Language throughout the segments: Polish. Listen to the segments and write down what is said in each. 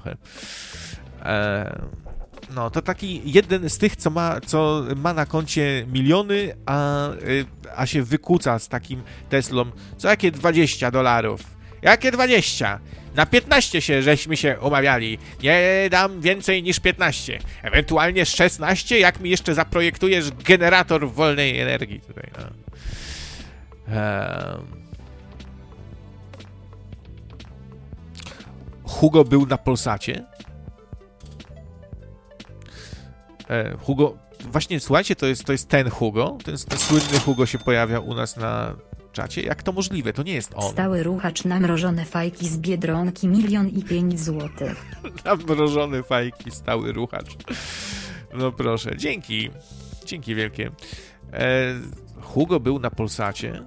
trochę. No, to taki jeden z tych, co ma na koncie miliony, a się wykłóca z takim Teslą. Co jakie $20? Jakie 20? Na 15 żeśmy się umawiali. Nie dam więcej niż 15. Ewentualnie 16, jak mi jeszcze zaprojektujesz generator wolnej energii tutaj. No. Hugo był na Polsacie. Hugo, właśnie słuchajcie, to jest ten Hugo, ten słynny Hugo się pojawia u nas na czacie. Jak to możliwe? To nie jest on. Stały ruchacz na mrożone fajki z Biedronki 1 500 000 złotych. Na mrożone fajki, stały ruchacz. No proszę, dzięki wielkie. Hugo był na Polsacie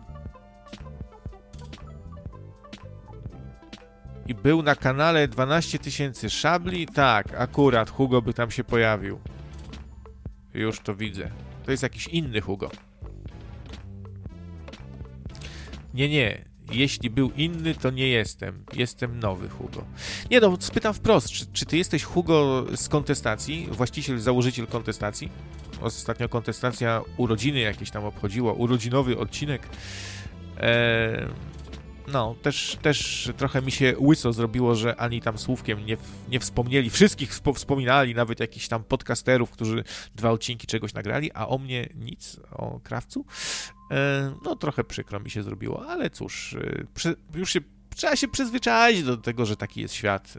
i był na kanale 12 000 szabli. Tak, akurat Hugo by tam się pojawił. Już to widzę. To jest jakiś inny Hugo. Nie. Jeśli był inny, to nie jestem. Jestem nowy Hugo. Nie no, spytam wprost. Czy ty jesteś Hugo z Kontestacji? Właściciel, założyciel Kontestacji? Ostatnio Kontestacja urodziny jakieś tam obchodziła. Urodzinowy odcinek. No, też trochę mi się łyso zrobiło, że ani tam słówkiem nie wspomnieli. Wszystkich wspominali, nawet jakichś tam podcasterów, którzy 2 odcinki czegoś nagrali, a o mnie nic, o Krawcu. No, trochę przykro mi się zrobiło, ale cóż, już trzeba się przyzwyczaić do tego, że taki jest świat.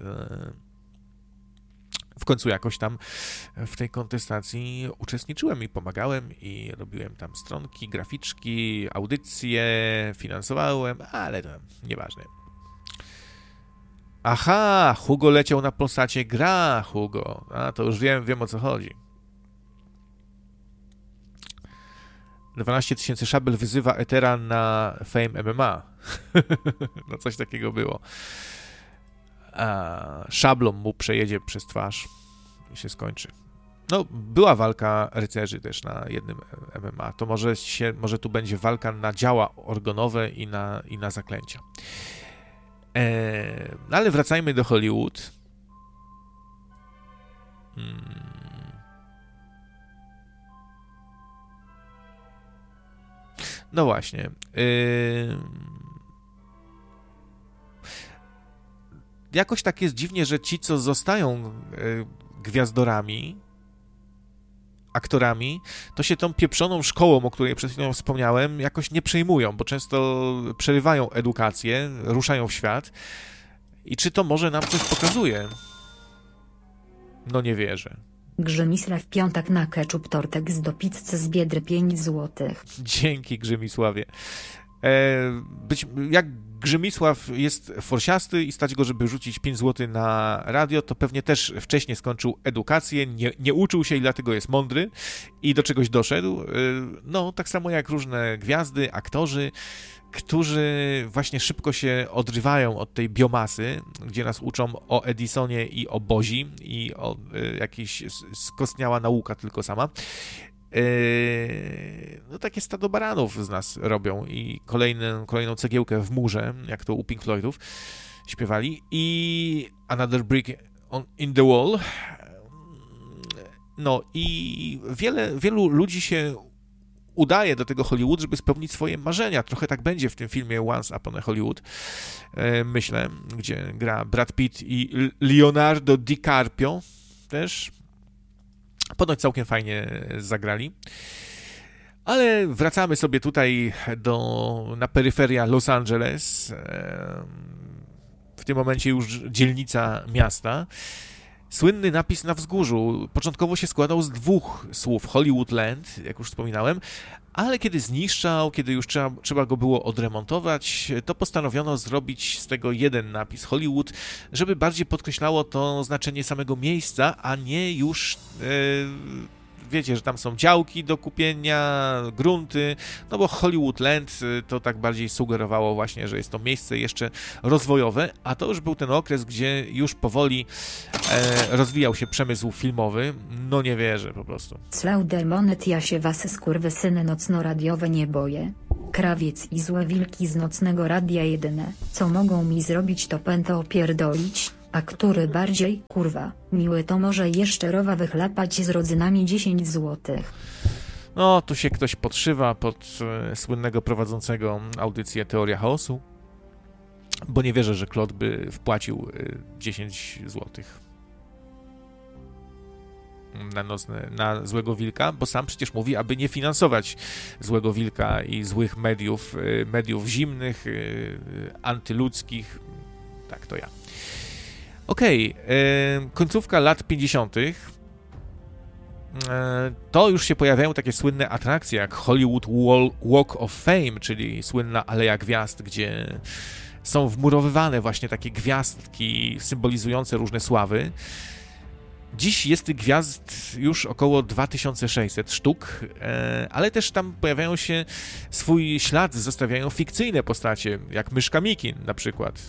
W końcu jakoś tam w tej kontestacji uczestniczyłem i pomagałem i robiłem tam stronki, graficzki, audycje, finansowałem, ale to nieważne. Aha, Hugo leciał na Polsacie, gra Hugo. A, to już wiem o co chodzi. 12 000 szabel wyzywa Etera na Fame MMA. No coś takiego było. A szablą mu przejedzie przez twarz i się skończy. No, była walka rycerzy też na jednym MMA. To może tu będzie walka na działa organowe i na zaklęcia. Ale wracajmy do Hollywood. No właśnie. Jakoś tak jest dziwnie, że ci, co zostają gwiazdorami, aktorami, to się tą pieprzoną szkołą, o której przed chwilą wspomniałem, jakoś nie przejmują, bo często przerywają edukację, ruszają w świat. I czy to może nam coś pokazuje? No nie wierzę. Grzymisław Piątak na ketchup tortex do pizzy z Biedry 5 złotych. Dzięki, Grzymisławie. Jak Grzymisław jest forsiasty i stać go, żeby rzucić 5 zł na radio, to pewnie też wcześniej skończył edukację, nie uczył się i dlatego jest mądry i do czegoś doszedł. No, tak samo jak różne gwiazdy, aktorzy, którzy właśnie szybko się odrywają od tej biomasy, gdzie nas uczą o Edisonie i o Bozi i o jakiejś skostniała nauka tylko sama. No takie stado baranów z nas robią i kolejną cegiełkę w murze, jak to u Pink Floydów śpiewali, i Another Brick in the Wall. No i wielu ludzi się udaje do tego Hollywood, żeby spełnić swoje marzenia. Trochę tak będzie w tym filmie Once Upon a Hollywood, myślę, gdzie gra Brad Pitt i Leonardo DiCaprio też. Ponoć całkiem fajnie zagrali. Ale wracamy sobie tutaj na peryferia Los Angeles. W tym momencie już dzielnica miasta. Słynny napis na wzgórzu początkowo się składał z 2 słów Hollywoodland, jak już wspominałem, ale kiedy zniszczał, kiedy już trzeba go było odremontować, to postanowiono zrobić z tego jeden napis Hollywood, żeby bardziej podkreślało to znaczenie samego miejsca, a nie już wiecie, że tam są działki do kupienia, grunty, no bo Hollywoodland to tak bardziej sugerowało właśnie, że jest to miejsce jeszcze rozwojowe, a to już był ten okres, gdzie już powoli rozwijał się przemysł filmowy. No nie wierzę po prostu. Clał demonet, ja się was skurwysyny nocno-radiowe nie boję. Krawiec i złe wilki z nocnego radia jedyne, co mogą mi zrobić, to pętę opierdolić. A który bardziej, kurwa, miły to może jeszcze rowa wychlapać z rodzynami 10 złotych. No, tu się ktoś podszywa pod słynnego prowadzącego audycję Teoria Chaosu, bo nie wierzę, że Claude by wpłacił 10 złotych na Złego Wilka, bo sam przecież mówi, aby nie finansować Złego Wilka i złych mediów zimnych, antyludzkich. Tak, to ja. Okej, końcówka lat 50. To już się pojawiają takie słynne atrakcje jak Hollywood Walk of Fame, czyli słynna Aleja Gwiazd, gdzie są wmurowywane właśnie takie gwiazdki symbolizujące różne sławy. Dziś jest tych gwiazd już około 2600 sztuk, ale też tam pojawiają się, swój ślad zostawiają fikcyjne postacie, jak Myszka Mikin na przykład.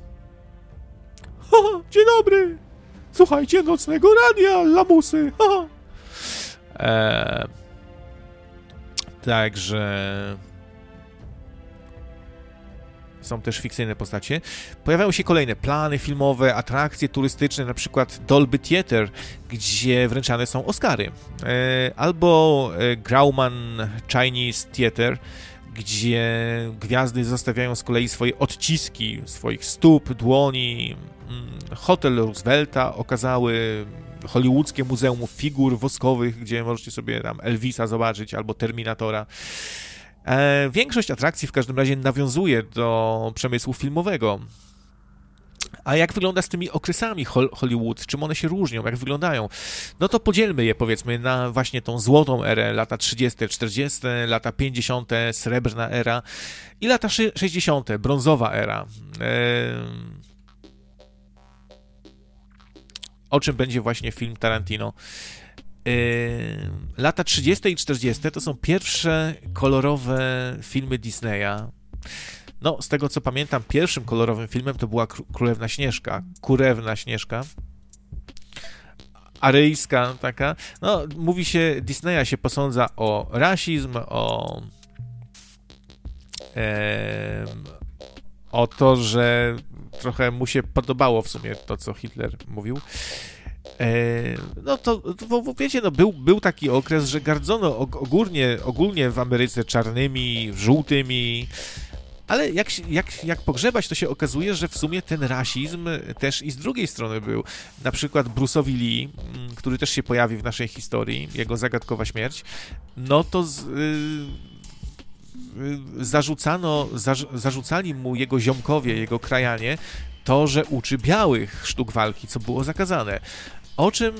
Ha, dzień dobry! Słuchajcie nocnego radia, lamusy! Ha. Także są też fikcyjne postacie. Pojawiają się kolejne plany filmowe, atrakcje turystyczne, na przykład Dolby Theatre, gdzie wręczane są Oscary. Albo Grauman Chinese Theatre, gdzie gwiazdy zostawiają z kolei swoje odciski swoich stóp, dłoni. Hotel Roosevelta okazały hollywoodzkie muzeum figur woskowych, gdzie możecie sobie tam Elvisa zobaczyć albo Terminatora. Większość atrakcji w każdym razie nawiązuje do przemysłu filmowego. A jak wygląda z tymi okresami Hollywood? Czym one się różnią? Jak wyglądają? No to podzielmy je, powiedzmy, na właśnie tą złotą erę, lata 30., 40., lata 50., srebrna era i lata 60., brązowa era. O czym będzie właśnie film Tarantino. Lata 30. i 40. to są pierwsze kolorowe filmy Disneya. No, z tego co pamiętam, pierwszym kolorowym filmem to była Kurewna Śnieżka. Aryjska taka. No, mówi się, Disneya się posądza o rasizm, o to, że trochę mu się podobało w sumie to, co Hitler mówił. No to wiecie, no był taki okres, że gardzono ogólnie w Ameryce czarnymi, żółtymi, ale jak pogrzebać, to się okazuje, że w sumie ten rasizm też i z drugiej strony był. Na przykład Bruce'owi Lee, który też się pojawi w naszej historii, jego zagadkowa śmierć, no to zarzucali mu jego ziomkowie, jego krajanie, to, że uczy białych sztuk walki, co było zakazane. O czym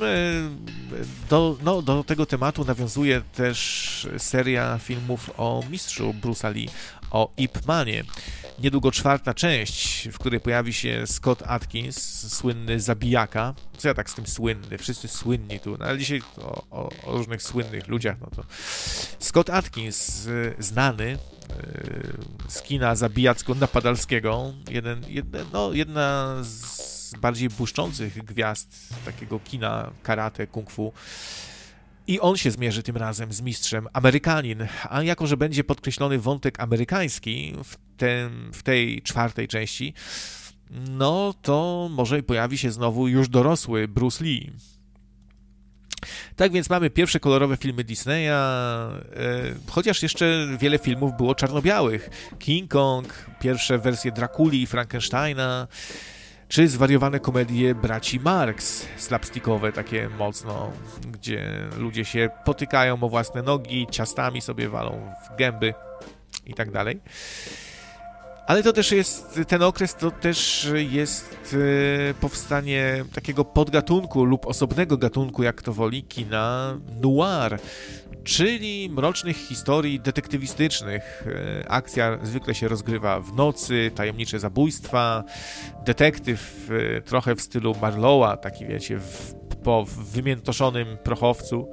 do tego tematu nawiązuje też seria filmów o mistrzu Bruce'a Lee, o Ip Manie. Niedługo 4. część, w której pojawi się Scott Adkins, słynny zabijaka. Co ja tak z tym słynny? Wszyscy słynni tu, no ale dzisiaj o różnych słynnych ludziach, no to Scott Adkins, znany z kina zabijacko-napadalskiego, jedna z bardziej błyszczących gwiazd takiego kina karate, kung fu. I on się zmierzy tym razem z mistrzem Amerykanin. A jako że będzie podkreślony wątek amerykański w tej 4. części, no to może pojawi się znowu już dorosły Bruce Lee. Tak więc mamy pierwsze kolorowe filmy Disneya, chociaż jeszcze wiele filmów było czarno-białych. King Kong, pierwsze wersje Drakuli i Frankensteina, czy zwariowane komedie braci Marx, slapstickowe takie mocno, gdzie ludzie się potykają o własne nogi, ciastami sobie walą w gęby i tak dalej. Ale to też jest, ten okres to też jest powstanie takiego podgatunku lub osobnego gatunku, jak to woli, kina noir, czyli mrocznych historii detektywistycznych. Akcja zwykle się rozgrywa w nocy, tajemnicze zabójstwa, detektyw trochę w stylu Marlowa, taki wiecie, po wymiętoszonym prochowcu.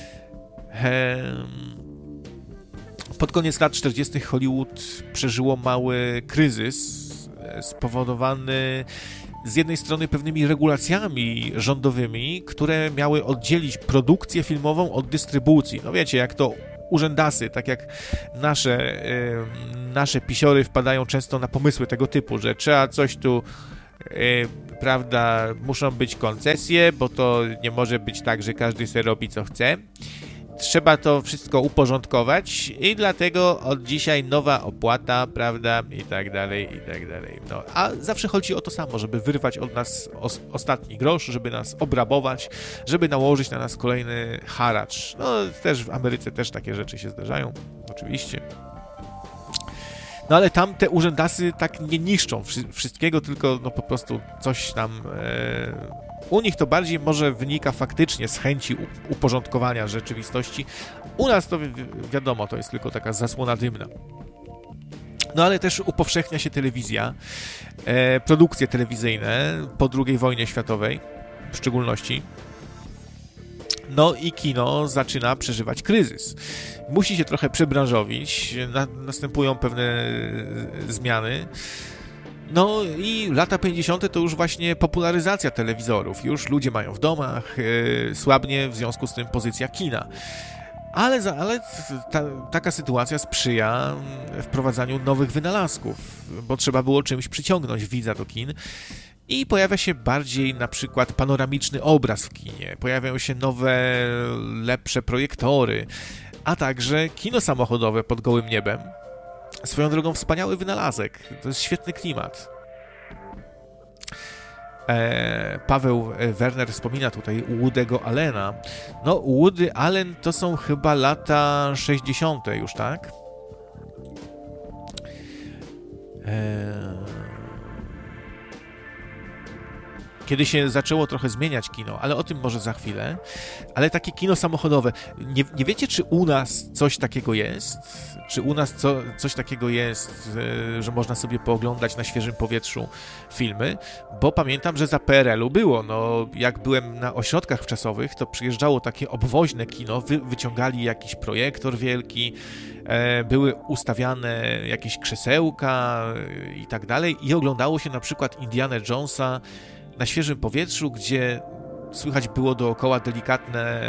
Pod koniec lat 40. Hollywood przeżyło mały kryzys spowodowany z jednej strony pewnymi regulacjami rządowymi, które miały oddzielić produkcję filmową od dystrybucji. No wiecie, jak to urzędasy, tak jak nasze pisiory wpadają często na pomysły tego typu, że trzeba coś tu prawda, muszą być koncesje, bo to nie może być tak, że każdy sobie robi co chce. Trzeba to wszystko uporządkować i dlatego od dzisiaj nowa opłata, prawda, i tak dalej, i tak dalej. No, a zawsze chodzi o to samo, żeby wyrwać od nas ostatni grosz, żeby nas obrabować, żeby nałożyć na nas kolejny haracz. No, też w Ameryce też takie rzeczy się zdarzają, oczywiście. No ale tam te urzędasy tak nie niszczą wszystkiego, tylko no po prostu coś tam... U nich to bardziej może wynika faktycznie z chęci uporządkowania rzeczywistości. U nas to wiadomo, to jest tylko taka zasłona dymna. No ale też upowszechnia się telewizja, produkcje telewizyjne po II wojnie światowej w szczególności. No i kino zaczyna przeżywać kryzys. Musi się trochę przebranżowić, następują pewne zmiany. No i lata 50. to już właśnie popularyzacja telewizorów. Już ludzie mają w domach, słabnie w związku z tym pozycja kina. Ale taka sytuacja sprzyja wprowadzaniu nowych wynalazków, bo trzeba było czymś przyciągnąć widza do kin. I pojawia się bardziej na przykład panoramiczny obraz w kinie, pojawiają się nowe, lepsze projektory, a także kino samochodowe pod gołym niebem. Swoją drogą wspaniały wynalazek, to jest świetny klimat. Paweł Werner wspomina tutaj Woody'ego Allena. No, Woody Allen to są chyba lata 60. już, tak? Kiedy się zaczęło trochę zmieniać kino, ale o tym może za chwilę. Ale takie kino samochodowe. Nie wiecie, czy u nas coś takiego jest? Czy u nas coś takiego jest, że można sobie pooglądać na świeżym powietrzu filmy? Bo pamiętam, że za PRL-u było. No, jak byłem na ośrodkach wczasowych, to przyjeżdżało takie obwoźne kino, wyciągali jakiś projektor wielki, były ustawiane jakieś krzesełka i tak dalej i oglądało się na przykład Indiana Jonesa na świeżym powietrzu, gdzie słychać było dookoła delikatne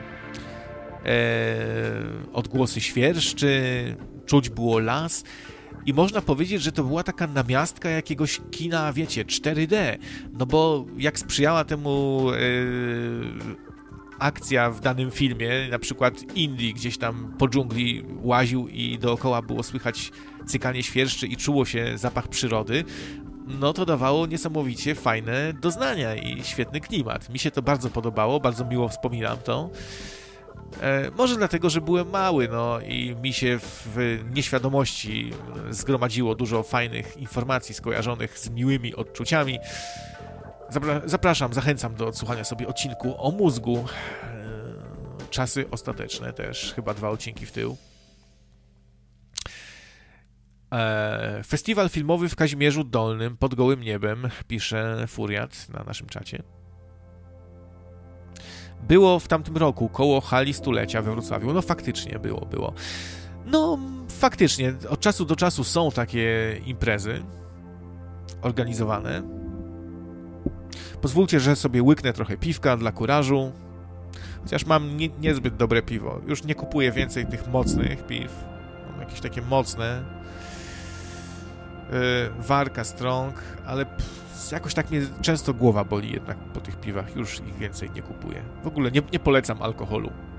odgłosy świerszczy, czuć było las i można powiedzieć, że to była taka namiastka jakiegoś kina, wiecie, 4D, no bo jak sprzyjała temu akcja w danym filmie, na przykład Indy gdzieś tam po dżungli łaził i dookoła było słychać cykanie świerszczy i czuło się zapach przyrody, no to dawało niesamowicie fajne doznania i świetny klimat. Mi się to bardzo podobało, bardzo miło wspominam to. Może dlatego, że byłem mały, no i mi się w nieświadomości zgromadziło dużo fajnych informacji skojarzonych z miłymi odczuciami. Zapraszam, zachęcam do odsłuchania sobie odcinku o mózgu. Czasy ostateczne też, chyba 2 odcinki w tył. Festiwal filmowy w Kazimierzu Dolnym pod gołym niebem, pisze Furiat na naszym czacie. Było w tamtym roku koło hali stulecia we Wrocławiu. No faktycznie było. No faktycznie, od czasu do czasu są takie imprezy organizowane. Pozwólcie, że sobie łyknę trochę piwka dla kurażu. Chociaż mam niezbyt dobre piwo. Już nie kupuję więcej tych mocnych piw. Mam jakieś takie mocne. Warka Strong, ale jakoś tak mnie często głowa boli jednak po tych piwach. Już ich więcej nie kupuję. W ogóle nie polecam alkoholu.